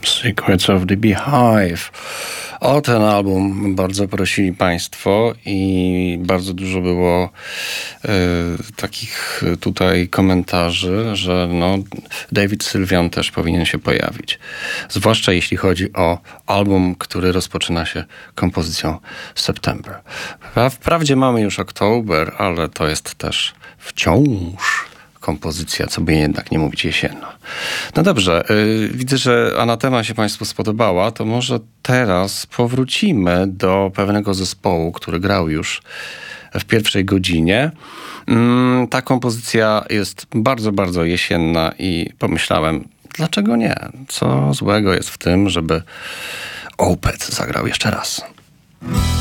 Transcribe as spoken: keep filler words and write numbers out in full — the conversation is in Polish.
Secrets of the Beehive. O ten album bardzo prosili Państwo i bardzo dużo było y, takich tutaj komentarzy, że no, David Sylvian też powinien się pojawić. Zwłaszcza jeśli chodzi o album, który rozpoczyna się kompozycją September. Wprawdzie mamy już Oktober, ale to jest też wciąż kompozycja, co by jednak nie mówić, jesienna. No dobrze, yy, widzę, że Anatema się Państwu spodobała, to może teraz powrócimy do pewnego zespołu, który grał już w pierwszej godzinie. Yy, ta kompozycja jest bardzo, bardzo jesienna i pomyślałem, dlaczego nie? Co złego jest w tym, żeby Opeth zagrał jeszcze raz?